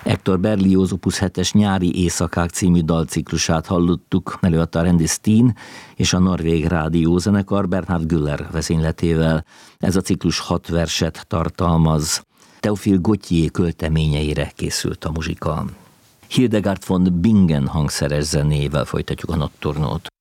Hector Berlioz Opus 7-es Nyári éjszakák című dalciklusát hallottuk, előadta Randy Steen és a Norvég Rádiózenekar Bernhard Güller vezényletével. Ez a ciklus 6 verset tartalmaz. Théophile Gautier költeményeire készült a muzsika. Hildegard von Bingen hangszeres zenével folytatjuk a Nocturnót.